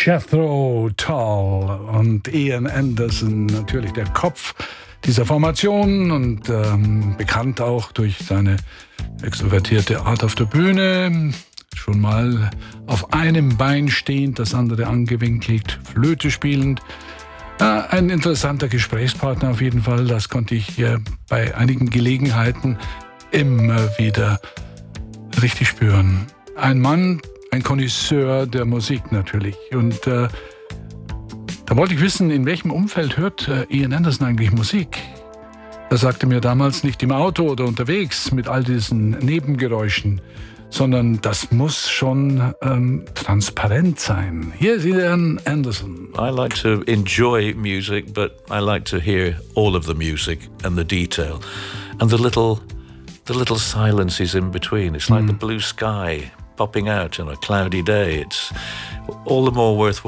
Jethro Tull und Ian Anderson, natürlich der Kopf dieser Formation und bekannt auch durch seine extrovertierte Art auf der Bühne. Schon mal auf einem Bein stehend, das andere angewinkelt, Flöte spielend. Ein interessanter Gesprächspartner auf jeden Fall. Das konnte ich bei einigen Gelegenheiten immer wieder richtig spüren. Ein Mann, ein Connoisseur der Musik natürlich. Und da wollte ich wissen, in welchem Umfeld hört Ian Anderson eigentlich Musik? Er sagte mir damals nicht im Auto oder unterwegs mit all diesen Nebengeräuschen, sondern das muss schon transparent sein. Hier ist Ian Anderson. I like to enjoy music, but I like to hear all of the music and the detail and the little silences in between. It's like the blue sky popping out on a cloudy day. It's all the more worthwhile